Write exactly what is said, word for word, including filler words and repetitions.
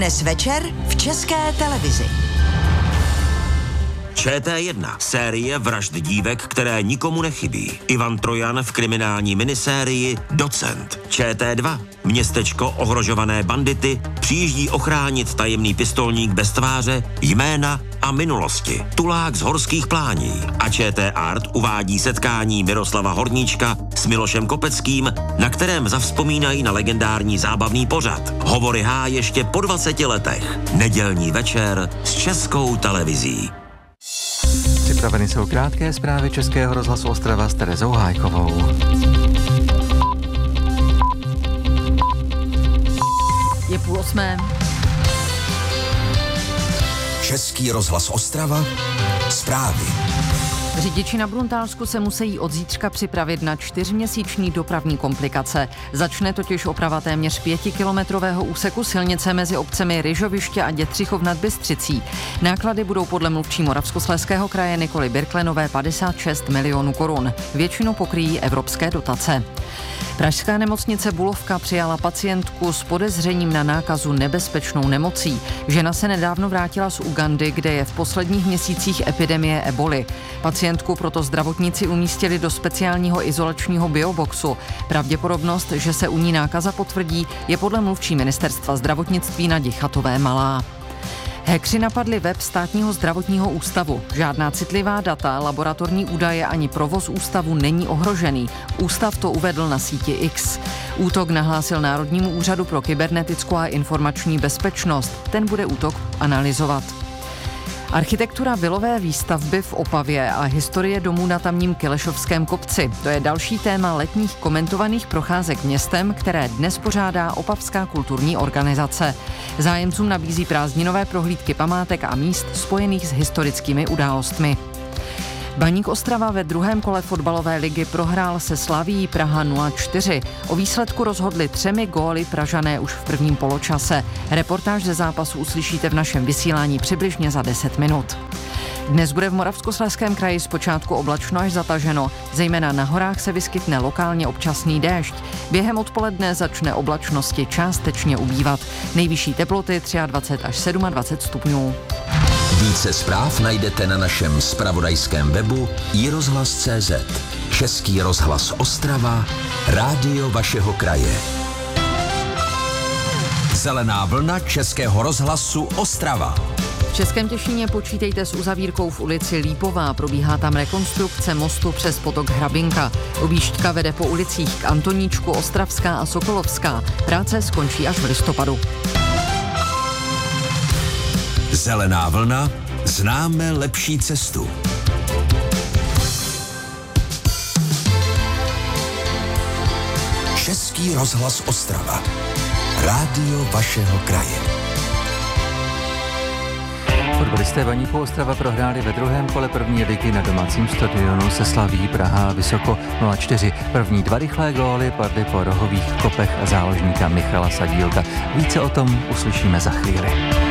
Dnes večer v České televizi. Č T jedna. Série vražd dívek, které nikomu nechybí. Ivan Trojan v kriminální minisérii Docent. Č T dva. Městečko ohrožované bandity přijíždí ochránit tajemný pistolník bez tváře, jména a minulosti. Tulák z horských plání. A Č T Art uvádí setkání Miroslava Horníčka s Milošem Kopeckým, na kterém zavzpomínají na legendární zábavný pořad. Hovory H ještě po dvaceti letech. Nedělní večer s Českou televizí. Připraveny jsou krátké zprávy Českého rozhlasu Ostrava s Terezou Hájkovou. Je půl osmé. Český rozhlas Ostrava, zprávy. Řidiči na Bruntálsku se musí od zítřka připravit na čtyřměsíční dopravní komplikace. Začne totiž oprava téměř pětikilometrového úseku silnice mezi obcemi Ryžoviště a Dětřichov nad Bystřicí. Náklady budou podle mluvčí Moravskoslezského kraje Nikoly Birklenové padesát šest milionů korun. Většinu pokryjí evropské dotace. Pražská nemocnice Bulovka přijala pacientku s podezřením na nákazu nebezpečnou nemocí. Žena se nedávno vrátila z Ugandy, kde je v posledních měsících epidemie eboli. Pacientku proto zdravotníci umístili do speciálního izolačního bioboxu. Pravděpodobnost, že se u ní nákaza potvrdí, je podle mluvčí ministerstva zdravotnictví Nadi Chatové malá. Hackři napadli web Státního zdravotního ústavu. Žádná citlivá data, laboratorní údaje ani provoz ústavu není ohrožený. Ústav to uvedl na síti X. Útok nahlásil Národnímu úřadu pro kybernetickou a informační bezpečnost. Ten bude útok analyzovat. Architektura vilové výstavby v Opavě a historie domů na tamním Kilešovském kopci. To je další téma letních komentovaných procházek městem, které dnes pořádá Opavská kulturní organizace. Zájemcům nabízí prázdninové prohlídky památek a míst spojených s historickými událostmi. Baník Ostrava ve druhém kole fotbalové ligy prohrál se Slavií Praha nula čtyři. O výsledku rozhodli třemi góly Pražané už v prvním poločase. Reportáž ze zápasu uslyšíte v našem vysílání přibližně za deset minut. Dnes bude v Moravskoslezském kraji zpočátku oblačno až zataženo. Zejména na horách se vyskytne lokálně občasný déšť. Během odpoledne začne oblačnosti částečně ubývat. Nejvyšší teploty dvacet tři až dvacet sedm stupňů. Více zpráv najdete na našem zpravodajském webu i rozhlas tečka cé zet. Český rozhlas Ostrava, rádio vašeho kraje. Zelená vlna Českého rozhlasu Ostrava. V Českém Těšíně počítejte s uzavírkou v ulici Lípová. Probíhá tam rekonstrukce mostu přes potok Hrabinka. Objížďka vede po ulicích k Antoníčku, Ostravská a Sokolovská. Práce skončí až v listopadu. Zelená vlna, známe lepší cestu. Český rozhlas Ostrava. Rádio vašeho kraje. Fotbalisté Baníku Ostrava prohráli ve druhém kole první ligy na domácím stadionu se Slaví Praha Vysoko nula čtyři. První dva rychlé góly padly po rohových kopech záložníka Michala Sadílka. Více o tom uslyšíme za chvíli.